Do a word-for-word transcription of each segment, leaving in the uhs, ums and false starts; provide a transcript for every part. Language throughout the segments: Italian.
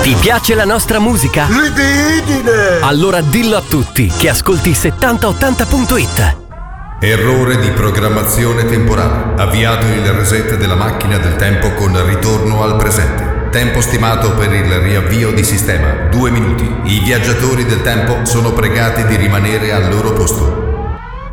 Ti piace la nostra musica? L'ididine! Allora dillo a tutti che ascolti settanta ottanta punto it. Errore di programmazione temporale. Avviato il reset della macchina del tempo con ritorno al presente. Tempo stimato per il riavvio di sistema, due minuti. I viaggiatori del tempo sono pregati di rimanere al loro posto.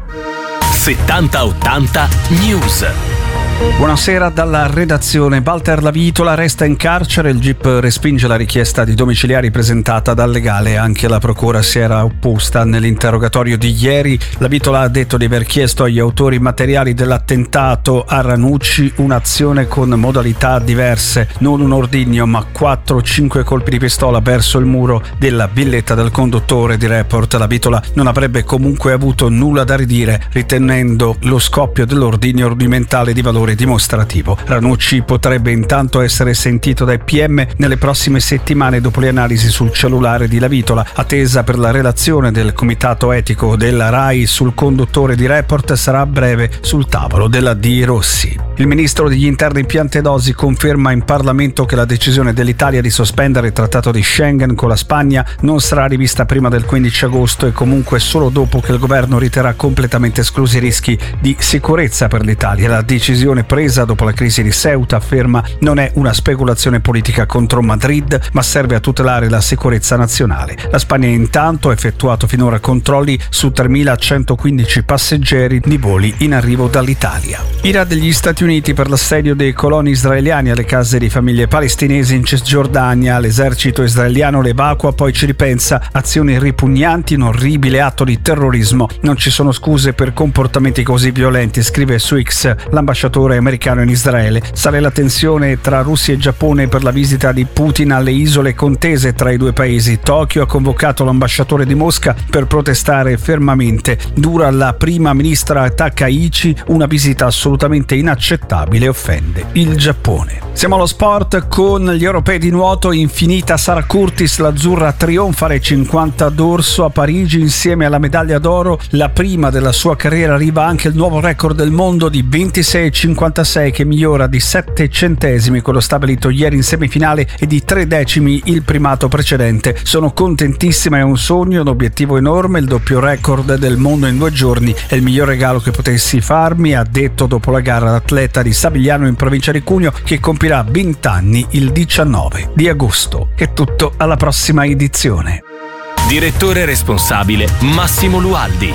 settanta ottanta News. Buonasera dalla redazione. Walter Lavitola resta in carcere, il G I P respinge la richiesta di domiciliari presentata dal legale, anche la procura si era opposta. Nell'interrogatorio di ieri Lavitola ha detto di aver chiesto agli autori materiali dell'attentato a Ranucci un'azione con modalità diverse, non un ordigno ma quattro cinque colpi di pistola verso il muro della villetta del conduttore di Report. Lavitola non avrebbe comunque avuto nulla da ridire, ritenendo lo scoppio dell'ordigno rudimentale di valore dimostrativo. Ranucci potrebbe intanto essere sentito dai P M nelle prossime settimane dopo le analisi sul cellulare di Lavitola, attesa per la relazione del comitato etico della RAI sul conduttore di Report sarà a breve sul tavolo della D. Rossi. Il ministro degli interni Piantedosi conferma in Parlamento che la decisione dell'Italia di sospendere il trattato di Schengen con la Spagna non sarà rivista prima del quindici agosto e comunque solo dopo che il governo riterrà completamente esclusi i rischi di sicurezza per l'Italia. La decisione presa dopo la crisi di Ceuta, afferma, non è una speculazione politica contro Madrid, ma serve a tutelare la sicurezza nazionale. La Spagna intanto ha effettuato finora controlli su tremilacentoquindici passeggeri di voli in arrivo dall'Italia. Ira degli Stati Uniti per l'assedio dei coloni israeliani alle case di famiglie palestinesi in Cisgiordania. L'esercito israeliano le evacua, poi ci ripensa. Azioni ripugnanti, un orribile atto di terrorismo. Non ci sono scuse per comportamenti così violenti, scrive su X l'ambasciatore americano in Israele. Sale la tensione tra Russia e Giappone per la visita di Putin alle isole contese tra i due paesi. Tokyo ha convocato l'ambasciatore di Mosca per protestare fermamente. Dura la prima ministra Takaichi, una visita assolutamente inaccettabile, offende il Giappone. Siamo allo sport con gli europei di nuoto. Infinita Sara Curtis, l'azzurra trionfa alle cinquanta d'orso a Parigi insieme alla medaglia d'oro, la prima della sua carriera. Arriva anche il nuovo record del mondo di ventisei cinquantasei che migliora di sette centesimi quello stabilito ieri in semifinale e di tre decimi il primato precedente. Sono contentissima, è un sogno, un obiettivo enorme, il doppio record del mondo in due giorni è il miglior regalo che potessi farmi, ha detto dopo la gara l'atleta di Savigliano in provincia di Cuneo, che compirà venti anni il diciannove di agosto. È tutto, alla prossima edizione. Direttore responsabile Massimo Lualdi.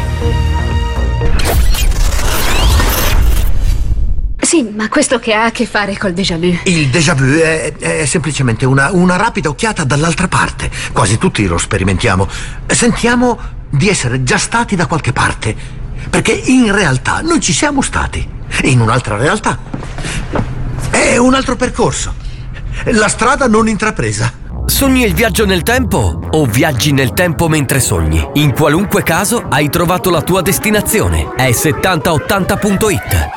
Sì, ma questo che ha a che fare col déjà vu? Il déjà vu è, è semplicemente una, una rapida occhiata dall'altra parte. Quasi tutti lo sperimentiamo. Sentiamo di essere già stati da qualche parte, perché in realtà non ci siamo stati. In un'altra realtà. È un altro percorso. La strada non intrapresa. Sogni il viaggio nel tempo o viaggi nel tempo mentre sogni? In qualunque caso hai trovato la tua destinazione. È settanta ottanta punto it.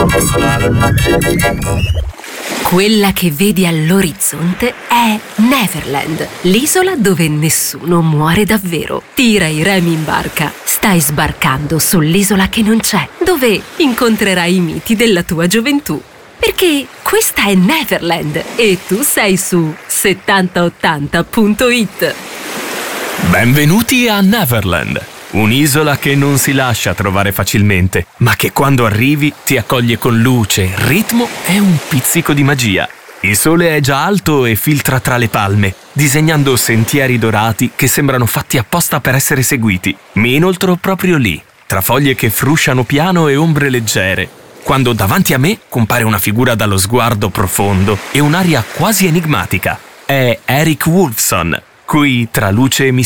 Quella che vedi all'orizzonte è Neverland, l'isola dove nessuno muore davvero. Tira i remi in barca. Stai sbarcando sull'isola che non c'è, dove incontrerai i miti della tua gioventù. Perché questa è Neverland e tu sei su settanta ottanta punto it. Benvenuti a Neverland, un'isola che non si lascia trovare facilmente, ma che quando arrivi ti accoglie con luce, ritmo e un pizzico di magia. Il sole è già alto e filtra tra le palme, disegnando sentieri dorati che sembrano fatti apposta per essere seguiti. Mi inoltro proprio lì, tra foglie che frusciano piano e ombre leggere, quando davanti a me compare una figura dallo sguardo profondo e un'aria quasi enigmatica. È Eric Woolfson, qui tra luce e mistero